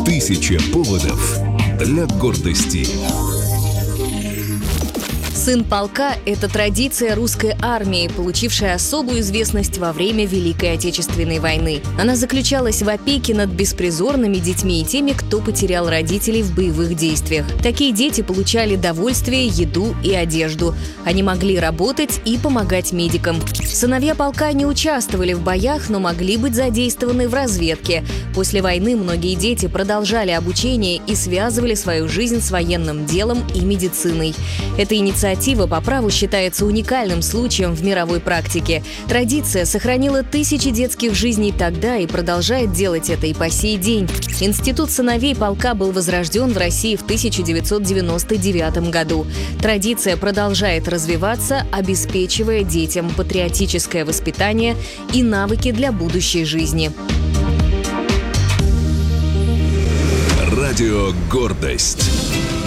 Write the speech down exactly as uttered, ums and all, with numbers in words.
Тысяча поводов для гордости. Сын полка – это традиция русской армии, получившая особую известность во время Великой Отечественной войны. Она заключалась в опеке над беспризорными детьми и теми, кто потерял родителей в боевых действиях. Такие дети получали довольствие, еду и одежду. Они могли работать и помогать медикам. Сыновья полка не участвовали в боях, но могли быть задействованы в разведке. После войны многие дети продолжали обучение и связывали свою жизнь с военным делом и медициной. Эта инициатива по праву считается уникальным случаем в мировой практике. Традиция сохранила тысячи детских жизней тогда и продолжает делать это и по сей день. Институт сыновей полка был возрожден в России в тысяча девятьсот девяносто девятом году. Традиция продолжает развиваться, обеспечивая детям патриотическое воспитание и навыки для будущей жизни. Радио «Гордость».